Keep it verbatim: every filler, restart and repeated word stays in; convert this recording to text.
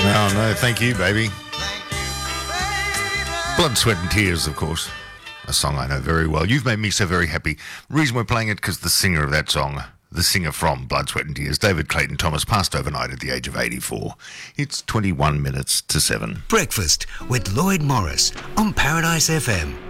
Oh, no, thank you, baby. Blood, Sweat and Tears, of course. A song I know very well. You've made me so very happy. The reason we're playing it, because the singer of that song, the singer from Blood, Sweat and Tears, David Clayton Thomas, passed overnight at the age of eighty-four. It's twenty-one minutes to seven. Breakfast with Lloyd Morris on Paradise F M.